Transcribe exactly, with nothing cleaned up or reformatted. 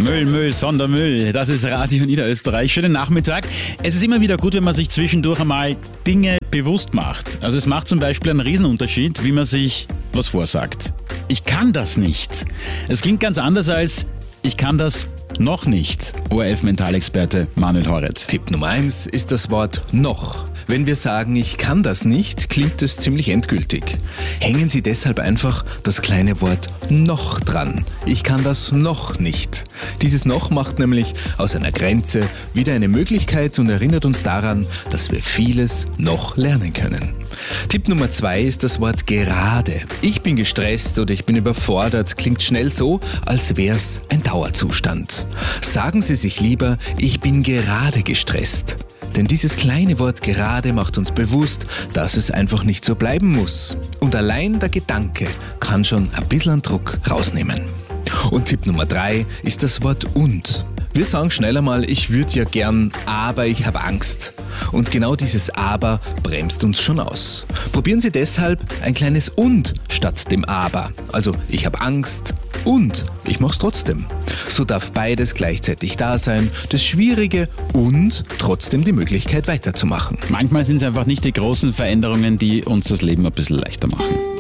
Müll, Müll, Sondermüll. Das ist Radio Niederösterreich. Schönen Nachmittag. Es ist immer wieder gut, wenn man sich zwischendurch einmal Dinge bewusst macht. Also es macht zum Beispiel einen Riesenunterschied, wie man sich was vorsagt. Ich kann das nicht. Es klingt ganz anders als ich kann das noch nicht. O R F-Mentalexperte Manuel Horet. Tipp Nummer eins ist das Wort noch. Wenn wir sagen, ich kann das nicht, klingt es ziemlich endgültig. Hängen Sie deshalb einfach das kleine Wort noch dran. Ich kann das noch nicht. Dieses noch macht nämlich aus einer Grenze wieder eine Möglichkeit und erinnert uns daran, dass wir vieles noch lernen können. Tipp Nummer zwei ist das Wort gerade. Ich bin gestresst oder ich bin überfordert klingt schnell so, als wäre es ein Dauerzustand. Sagen Sie sich lieber, ich bin gerade gestresst. Denn dieses kleine Wort gerade macht uns bewusst, dass es einfach nicht so bleiben muss. Und allein der Gedanke kann schon ein bisschen Druck rausnehmen. Und Tipp Nummer drei ist das Wort und. Wir sagen schneller mal, ich würde ja gern, aber ich habe Angst. Und genau dieses aber bremst uns schon aus. Probieren Sie deshalb ein kleines und statt dem aber. Also ich habe Angst und ich mache es trotzdem. So darf beides gleichzeitig da sein, das Schwierige und trotzdem die Möglichkeit weiterzumachen. Manchmal sind es einfach nicht die großen Veränderungen, die uns das Leben ein bisschen leichter machen.